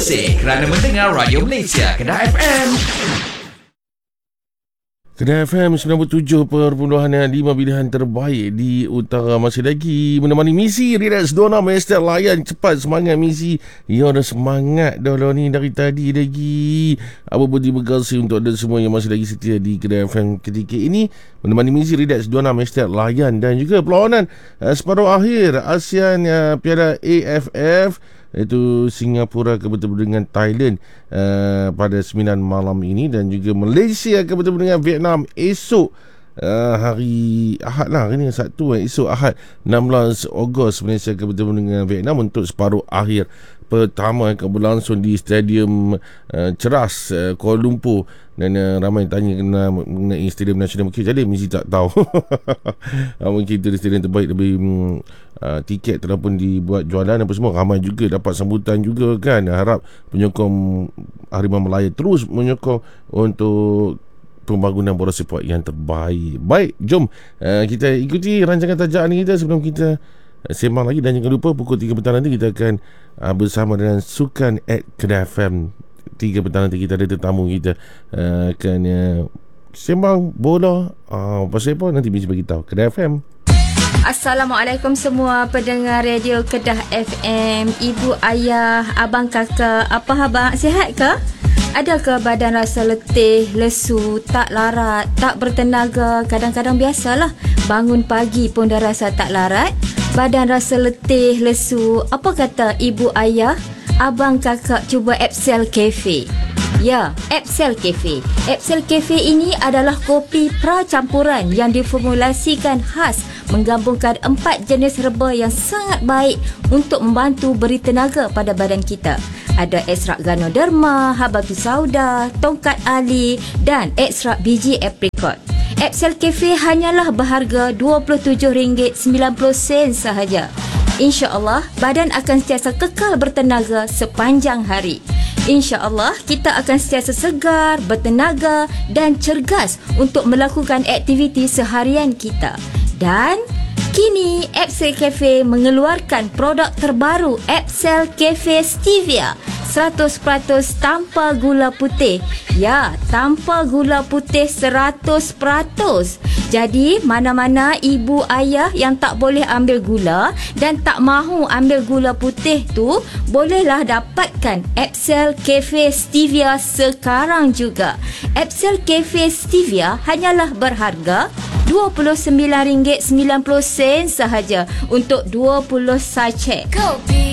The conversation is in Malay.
kasih kerana mendengar Radio Malaysia Kedah FM. Kedah FM 97.5 pilihan terbaik di utara. Masih lagi menemani misi Relax Dona Master. Layan cepat, semangat misi. Ya, ada semangat dah lah ni dari tadi lagi. Apa pun terima kasih untuk anda semua yang masih lagi setia di Kedah FM ketika ini menemani misi Relax Dona Master. Layan dan juga perlawanan separuh akhir ASEAN Piala AFF, iaitu Singapura akan bertemu dengan Thailand pada 9 malam ini, dan juga Malaysia akan bertemu dengan Vietnam esok hari Ahad lah. Ini Sabtu, esok Ahad 16 Ogos Malaysia akan bertemu dengan Vietnam untuk separuh akhir pertama akan berlangsung di Stadium Ceras Kuala Lumpur. Dan ramai tanya mengenai Stadium Nasional Mungkin jadi mesti tak tahu. Mungkin itu stadium terbaik, lebih tiket ataupun dibuat jualan apa semua. Ramai juga dapat sambutan juga kan. Harap penyokong Harimau Melaya terus menyokong untuk pembangunan bola sepak yang terbaik. Baik, jom kita ikuti rancangan tajaan kita sebelum kita sembang lagi. Dan jangan lupa pukul 3 petang nanti kita akan bersama dengan Sukan at Kedah FM. 3 petang nanti kita ada tetamu kita akan sembang bola pasal apa nanti mesti bagi tahu. Kedah FM. Assalamualaikum semua pendengar radio Kedah FM. Ibu, ayah, abang, kakak, apa khabar? Sihat ke? Adakah badan rasa letih, lesu, tak larat, tak bertenaga? Kadang-kadang biasalah, bangun pagi pun dah rasa tak larat. Badan rasa letih, lesu. Apa kata ibu, ayah, abang, kakak cuba Epsel Cafe? Ya, Epsel Cafe. Epsel Cafe ini adalah kopi pra-campuran yang diformulasikan khas menggabungkan 4 jenis herba yang sangat baik untuk membantu beri tenaga pada badan kita. Ada ekstrak Ganoderma, Habatus Sauda, Tongkat Ali dan ekstrak biji aprikot. Epsel Cafe hanyalah berharga RM27.90 sahaja. InsyaAllah, badan akan sentiasa kekal bertenaga sepanjang hari. InsyaAllah, kita akan sentiasa segar, bertenaga dan cergas untuk melakukan aktiviti seharian kita. Dan kini Epsel Cafe mengeluarkan produk terbaru, Epsel Cafe Stevia, 100% tanpa gula putih. Ya, tanpa gula putih 100%. Jadi, mana-mana ibu ayah yang tak boleh ambil gula dan tak mahu ambil gula putih tu, bolehlah dapatkan Epsel Cafe Stevia sekarang juga. Epsel Cafe Stevia hanyalah berharga RM29.90 sahaja untuk 20 sachet. Kopi